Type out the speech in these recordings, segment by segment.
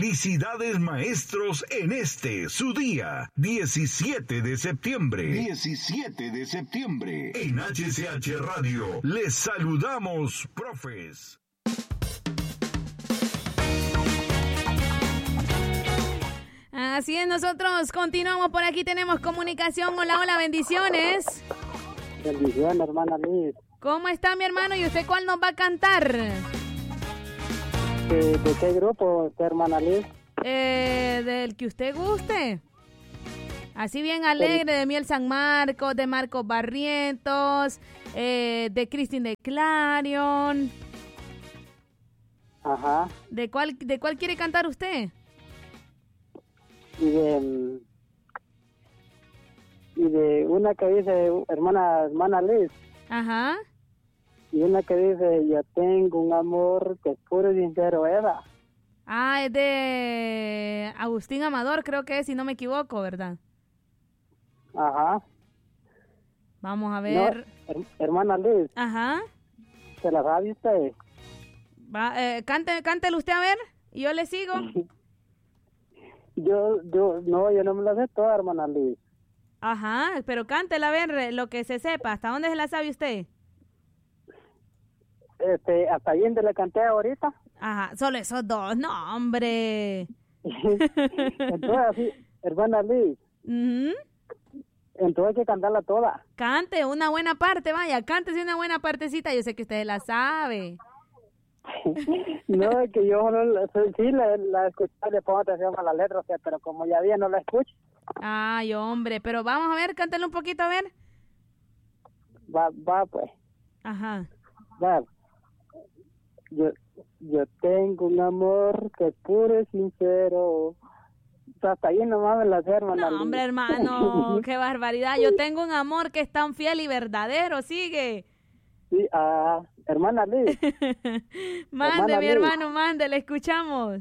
Felicidades maestros en este, su día, 17 de septiembre. 17 de septiembre. En HCH Radio, les saludamos, profes. Así es, nosotros continuamos por aquí, tenemos comunicación. Hola, hola, bendiciones. Bendiciones, hermana Liz. ¿Cómo está mi hermano? ¿Y usted cuál nos va a cantar? ¿De qué grupo, hermana Liz? Del que usted guste. Así bien alegre, de Miel San Marcos, de Marcos Barrientos, de Cristin de Clarion. Ajá. ¿De cuál quiere cantar usted? Y de una que dice hermana Liz. Ajá. Y una que dice, yo tengo un amor que es puro y sincero, Eva. Ah, es de Agustín Amador, creo que es, si no me equivoco, ¿verdad? Ajá. Vamos a ver. No, hermana Liz. Ajá. ¿Se la sabe usted? Cántelo usted a ver, y yo le sigo. Yo no me la sé toda, hermana Liz. Ajá, pero cántela a ver lo que se sepa. ¿Hasta dónde se la sabe usted? Hasta ahí donde le canté ahorita. Ajá, solo esos dos, no, hombre. Entonces, así, hermana Liz. Uh-huh. Entonces hay que cantarla toda. Cante una buena parte, vaya, cántese una buena partecita. Yo sé que usted la sabe. No, es que yo sí la escuché, le pongo atención a la letra, o sea, pero como ya día no la escucho. Ay, hombre, pero vamos a ver, cántale un poquito, a ver. Va, pues. Ajá. Va. Yo tengo un amor que es puro y sincero. O sea, hasta ahí nomás me la sé, hermana. No, hombre, hermano, qué barbaridad. Yo tengo un amor que es tan fiel y verdadero, sigue. Sí, hermana Liz. Mande, mi hermano, mande, le escuchamos.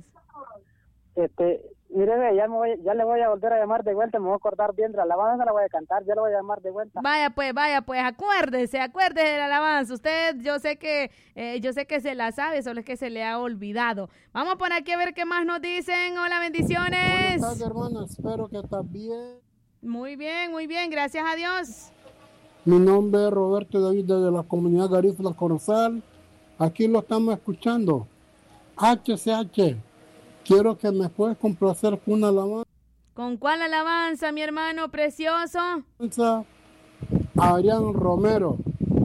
Mire, ya le voy a volver a llamar de vuelta, me voy a acordar bien de la alabanza, la voy a cantar, ya le voy a llamar de vuelta. Vaya pues, acuérdese de la alabanza. Usted, yo sé que se la sabe, solo es que se le ha olvidado. Vamos por aquí a ver qué más nos dicen. Hola, bendiciones. Buenas tardes, hermano, espero que estás bien. Muy bien, gracias a Dios. Mi nombre es Roberto David de la comunidad Garífuna Corozal. Aquí lo estamos escuchando. HCH. Quiero que me puedas complacer con una alabanza. ¿Con cuál alabanza, mi hermano precioso? Adrián Romero.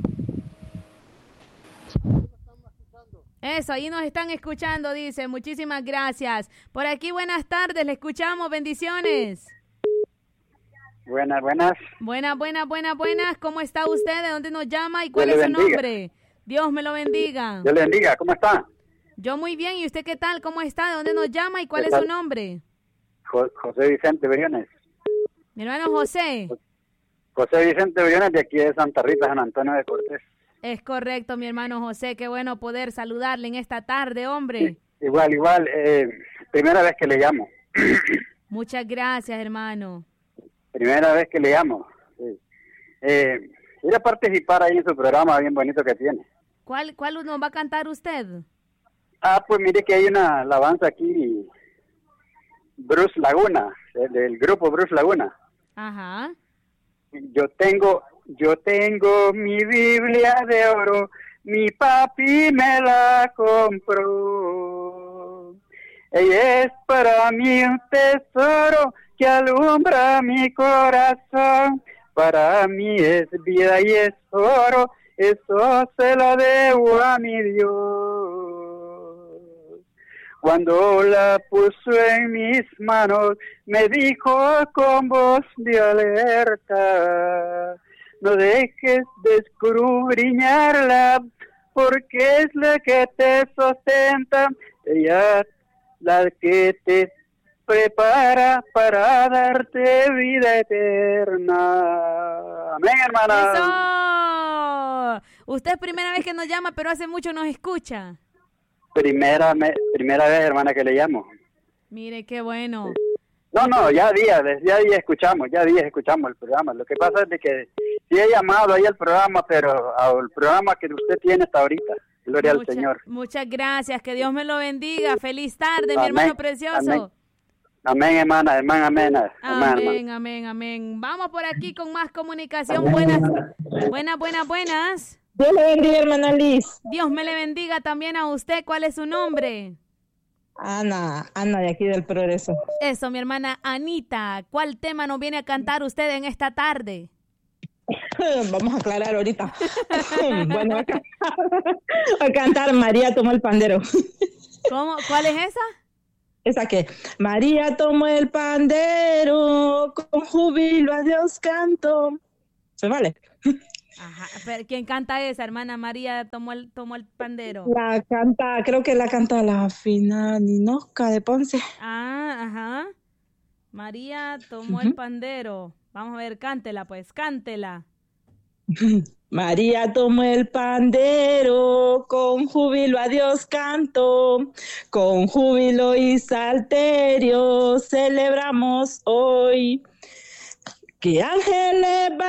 Eso, ahí nos están escuchando, dice. Muchísimas gracias. Por aquí, buenas tardes, le escuchamos. Bendiciones. Buenas. Buenas. ¿Cómo está usted? ¿De dónde nos llama? ¿Y cuál es su nombre? Dios me lo bendiga. Dios le bendiga. ¿Cómo está? Yo muy bien. ¿Y usted qué tal? ¿Cómo está? ¿De dónde nos llama? ¿Y cuál es su nombre? José Vicente Briones. Mi hermano José. José Vicente Briones, de aquí de Santa Rita, San Antonio de Cortés. Es correcto, mi hermano José. Qué bueno poder saludarle en esta tarde, hombre. Sí, igual. Primera vez que le llamo. Muchas gracias, hermano. Primera vez que le llamo. Sí. Ir a participar ahí en su programa bien bonito que tiene. ¿Cuál nos va a cantar usted? Pues mire que hay una alabanza aquí, Bruce Laguna, del grupo Bruce Laguna. Ajá. Yo tengo mi Biblia de oro, mi papi me la compró. Ella es para mí un tesoro que alumbra mi corazón. Para mí es vida y es oro, eso se lo debo a mi Dios. Cuando la puso en mis manos, me dijo con voz de alerta: no dejes de escudriñarla, porque es la que te sustenta, ella la que te prepara para darte vida eterna. Amén, hermana. ¡Eso! Usted es primera vez que nos llama, pero hace mucho nos escucha. Primera vez, hermana, que le llamo. Mire, qué bueno. No, ya días escuchamos el programa. Lo que pasa es de que sí he llamado ahí al programa, pero al programa que usted tiene hasta ahorita. Gloria al Señor. Muchas gracias, que Dios me lo bendiga. Feliz tarde, mi hermano precioso. Amén, hermana, amén. Amén. Vamos por aquí con más comunicación. Buenas. Dios le bendiga, hermana Liz. Dios me le bendiga también a usted. ¿Cuál es su nombre? Ana de aquí del Progreso. Eso, mi hermana Anita. ¿Cuál tema nos viene a cantar usted en esta tarde? Vamos a aclarar ahorita. Bueno, a cantar María tomó el pandero. ¿Cómo? ¿Cuál es esa? Esa que María tomó el pandero, con júbilo a Dios canto. ¿Se vale? Ajá, pero ¿quién canta esa, hermana? María tomó el pandero. Creo que la canta la final Ninosca de Ponce. Ajá. María tomó el pandero. Vamos a ver, cántela. María tomó el pandero, con júbilo a Dios canto, con júbilo y salterio celebramos hoy, que ángeles van